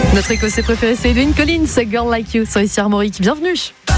Notre écossais préféré, c'est Edwin Collins, Girl Like You, sur ici Armorique. Bienvenue.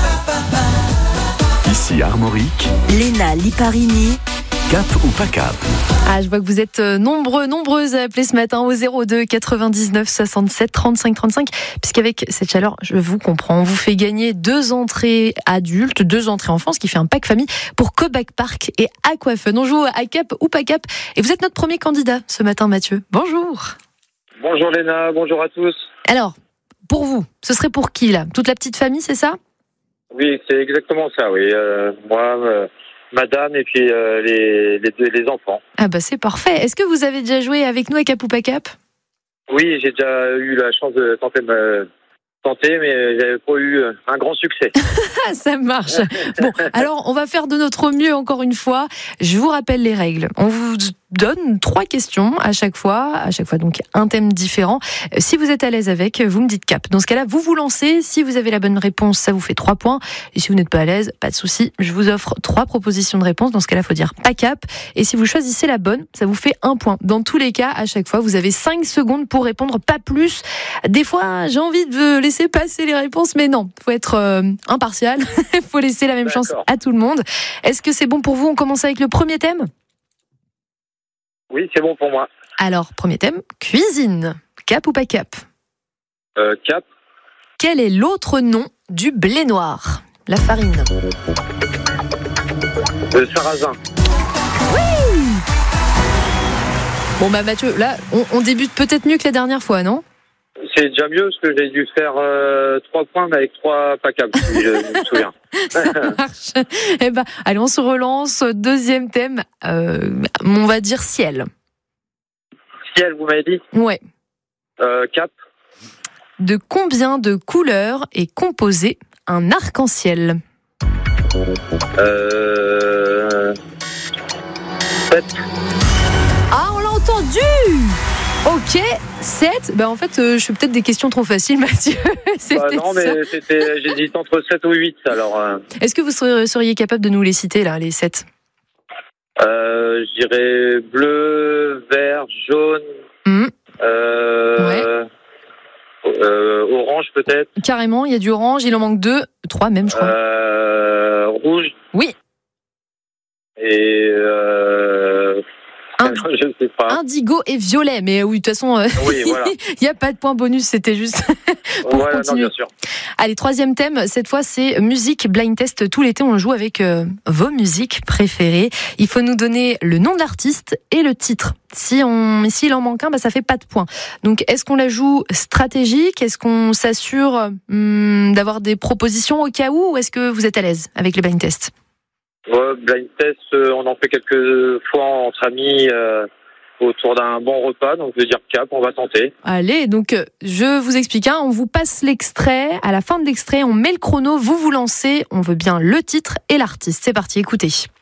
Ici Armorique, Léna Liparini. Cap ou pas cap? Je vois que vous êtes nombreuses à appeler ce matin au 02 99 67 35 35, puisqu'avec cette chaleur, je vous comprends, on vous fait gagner 2 entrées adultes, 2 entrées enfants, ce qui fait un pack famille pour Cobac Park et Aquafun. On joue à cap ou pas cap, et vous êtes notre premier candidat ce matin, Mathieu. Bonjour. Bonjour Léna, bonjour à tous. Alors, pour vous, ce serait pour qui là? Toute la petite famille, c'est ça? Oui, c'est exactement ça, oui. Moi, madame et puis les enfants. Ah bah c'est parfait. Est-ce que vous avez déjà joué avec nous à cap ou pas cap? Oui, j'ai déjà eu la chance de tenter, mais j'avais pas eu un grand succès. Ah, ça marche. Bon, alors on va faire de notre mieux encore une fois. Je vous rappelle les règles. On vous donne 3 questions à chaque fois donc un thème différent. Si vous êtes à l'aise avec, vous me dites cap. Dans ce cas-là, vous vous lancez. Si vous avez la bonne réponse, ça vous fait 3 points. Et si vous n'êtes pas à l'aise, pas de souci. Je vous offre 3 propositions de réponse. Dans ce cas-là, il faut dire pas cap. Et si vous choisissez la bonne, ça vous fait 1 point. Dans tous les cas, à chaque fois, vous avez 5 secondes pour répondre, pas plus. Des fois, j'ai envie de laisser passer les réponses, mais non, faut être impartial. Il faut laisser la même chance à tout le monde. Est-ce que c'est bon pour vous? On commence avec le premier thème? Oui, c'est bon pour moi. Alors, premier thème, cuisine. Cap ou pas cap? Cap. Quel est l'autre nom du blé noir? La farine. Sarrasin. Oui. Bon bah Mathieu, là, on débute peut-être mieux que la dernière fois, non? C'est déjà mieux parce que j'ai dû faire 3 points, mais avec 3 pas cap, si je me souviens. Ça marche. Eh ben, allez, on se relance. Deuxième thème, on va dire ciel. Ciel, vous m'avez dit? Ouais. Cap. De combien de couleurs est composé un arc-en-ciel? 7. Ah, on l'a entendu! Ok, 7. Ben en fait, je fais peut-être des questions trop faciles, Mathieu. Non, mais j'hésite entre 7 ou 8, alors... Est-ce que vous seriez capable de nous les citer, là, les 7? Je dirais bleu, vert, jaune, orange peut-être. Carrément, il y a du orange, il en manque 2, 3 même, je crois. Rouge. Oui. Et... je sais pas. Indigo et violet, mais oui, de toute façon, oui, voilà. Il n'y a pas de point bonus, c'était juste pour continuer. Non, bien sûr. Allez, 3e thème, cette fois c'est musique blind test. Tout l'été, on joue avec vos musiques préférées. Il faut nous donner le nom de l'artiste et le titre. S'il en manque un, ça fait pas de points. Donc, est-ce qu'on la joue stratégique? Est-ce qu'on s'assure d'avoir des propositions au cas où? Ou est-ce que vous êtes à l'aise avec les blind tests? Blind test, on en fait quelques fois entre amis autour d'un bon repas, donc je veux dire cap, on va tenter. Allez, donc je vous explique, on vous passe l'extrait, à la fin de l'extrait, on met le chrono, vous vous lancez, on veut bien le titre et l'artiste. C'est parti, écoutez.